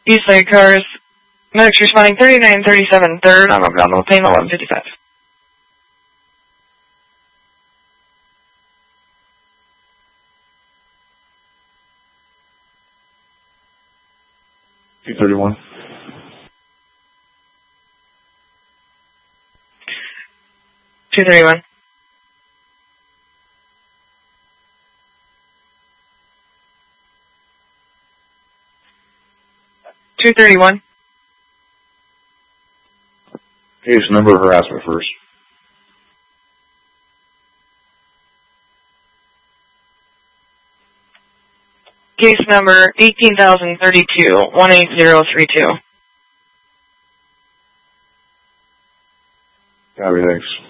East Lake Cars. Medics responding 3937 3rd on abdominal pain 1155. $231. 231. 231. Case number of harassment first. Case number 18,032, 18032. Copy, thanks.